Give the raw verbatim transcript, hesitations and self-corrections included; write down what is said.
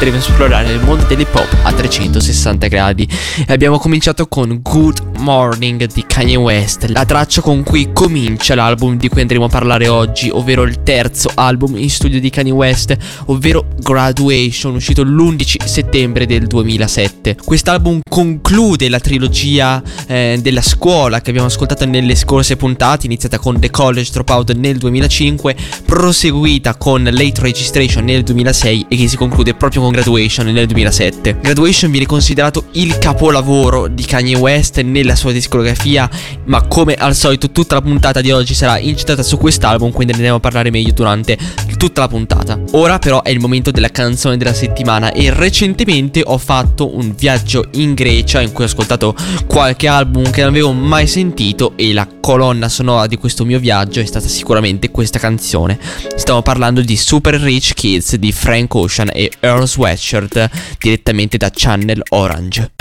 potremo esplorare il mondo dell'hip hop a trecentosessanta gradi. E abbiamo cominciato con Good Morning di Kanye West, la traccia con cui comincia l'album di cui andremo a parlare oggi, ovvero il terzo album in studio di Kanye West, ovvero Graduation, uscito l'undici settembre del duemilasette. Quest'album conclude la trilogia eh, della scuola che abbiamo ascoltato nelle scorse puntate, iniziata con The College Dropout nel duemilacinque, proseguita con Late Registration nel duemilasei e che si conclude proprio con Graduation nel duemilasette. Graduation viene considerato il capolavoro di Kanye West nella sua discografia, ma come al solito tutta la puntata di oggi sarà incentrata su quest'album, quindi ne andiamo a parlare meglio durante tutta la puntata. Ora però è il momento della canzone della settimana e recentemente ho fatto un viaggio in Grecia in cui ho ascoltato qualche album che non avevo mai sentito e la colonna sonora di questo mio viaggio è stata sicuramente questa canzone. Stiamo parlando di Super Rich Kids di Frank Ocean e Earl Sweatshirt direttamente da Channel Orange.